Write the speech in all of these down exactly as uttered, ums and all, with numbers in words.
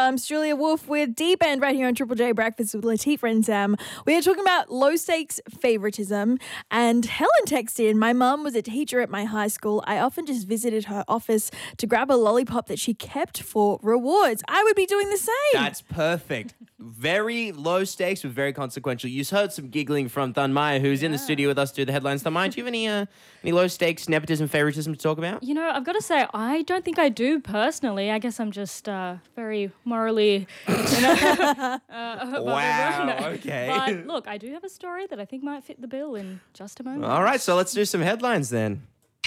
I'm Julia Wolf with Deep End right here on Triple J Breakfast with Latifah and Sam. We are talking about low stakes favoritism, and Helen texted in, my mum was a teacher at my high school. I often just visited her office to grab a lollipop that she kept for rewards. I would be doing the same. That's perfect. Very low stakes, but very consequential. You heard some giggling from Thunmaya, who's yeah. in the studio with us to do the headlines. Thunmaya, do you have any uh, any low stakes nepotism, favoritism to talk about? You know, I've got to say, I don't think I do personally. I guess I'm just uh, very morally. You know, uh, wow. Okay. But look, I do have a story that I think might fit the bill in just a moment. All right, so let's do some headlines then.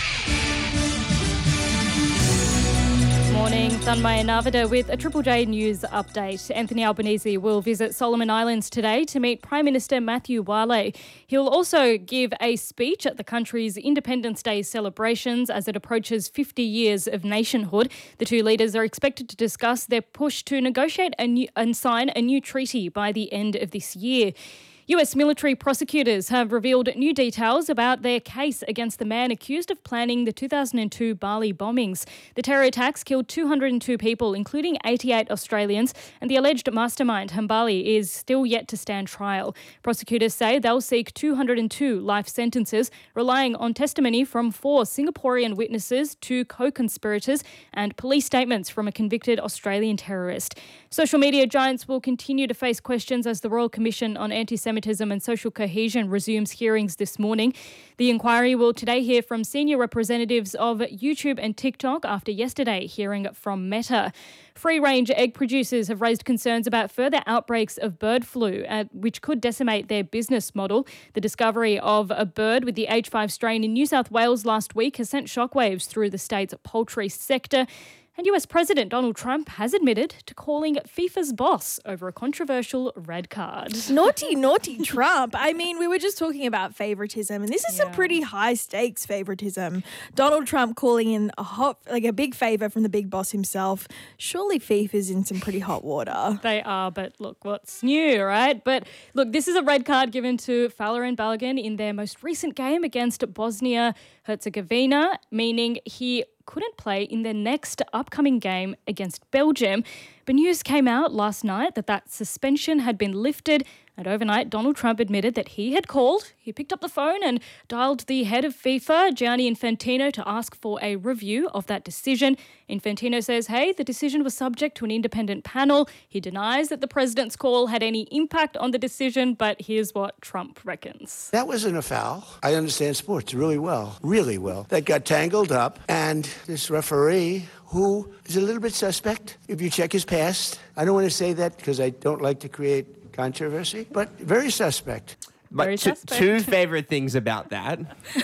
Morning, Thunmaya Navida with a Triple J News update. Anthony Albanese will visit Solomon Islands today to meet Prime Minister Matthew Wale. He'll also give a speech at the country's Independence Day celebrations as it approaches fifty years of nationhood. The two leaders are expected to discuss their push to negotiate a new, and sign a new treaty by the end of this year. U S military prosecutors have revealed new details about their case against the man accused of planning the two thousand two Bali bombings. The terror attacks killed two hundred two people, including eighty-eight Australians, and the alleged mastermind, Hambali, is still yet to stand trial. Prosecutors say they'll seek two hundred two life sentences, relying on testimony from four Singaporean witnesses, two co-conspirators, and police statements from a convicted Australian terrorist. Social media giants will continue to face questions as the Royal Commission on Anti-Semitism and Social Cohesion resumes hearings this morning. The inquiry will today hear from senior representatives of YouTube and TikTok after yesterday hearing from Meta. Free-range egg producers have raised concerns about further outbreaks of bird flu, uh, which could decimate their business model. The discovery of a bird with the H five strain in New South Wales last week has sent shockwaves through the state's poultry sector. And U S President Donald Trump has admitted to calling FIFA's boss over a controversial red card. Naughty, naughty Trump. I mean, we were just talking about favoritism, and this is yeah. some pretty high stakes favoritism. Donald Trump calling in a hot, like a big favor from the big boss himself. Surely FIFA's in some pretty hot water. They are, but look, what's new, right? But look, this is a red card given to Fowler and Balogun in their most recent game against Bosnia-Herzegovina, meaning he couldn't play in their next upcoming game against Belgium. But news came out last night that that suspension had been lifted, and overnight Donald Trump admitted that he had called. He picked up the phone and dialed the head of FIFA, Gianni Infantino, to ask for a review of that decision. Infantino says, hey, the decision was subject to an independent panel. He denies that the president's call had any impact on the decision, but here's what Trump reckons. That wasn't a foul. I understand sports really well, really well. That got tangled up, and this referee, who is a little bit suspect, if you check his past. I don't want to say that because I don't like to create controversy, but very suspect. But t- two favorite things about that.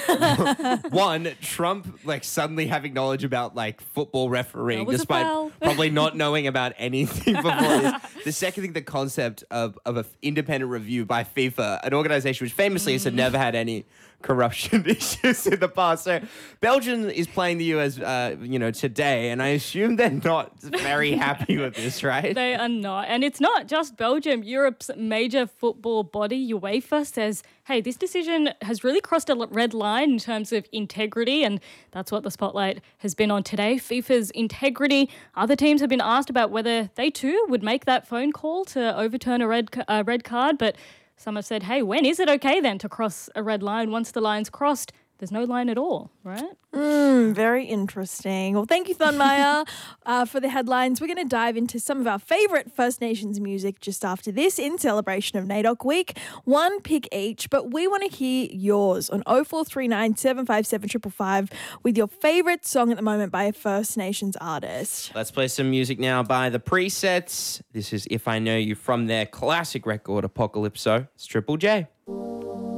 One, Trump like suddenly having knowledge about like football refereeing, despite probably not knowing about anything before this. The second thing, the concept of of an independent review by FIFA, an organization which famously has never had any corruption issues in the past. So Belgium is playing the U S, uh, you know, today, and I assume they're not very happy with this, right? They are not. And it's not just Belgium. Europe's major football body, UEFA, says, hey, this decision has really crossed a red line in terms of integrity, and that's what the spotlight has been on today, FIFA's integrity. Other teams have been asked about whether they too would make that phone call to overturn a red, uh, red card, but some have said, hey, when is it okay then to cross a red line? Once the line's crossed, there's no line at all, right? Mm, very interesting. Well, thank you, Thunmaya, uh, for the headlines. We're going to dive into some of our favourite First Nations music just after this in celebration of NAIDOC Week. One pick each, but we want to hear yours on oh four three nine, seven five seven, five five five with your favourite song at the moment by a First Nations artist. Let's play some music now by The Presets. This is If I Know You from their classic record, Apocalypso. It's Triple J.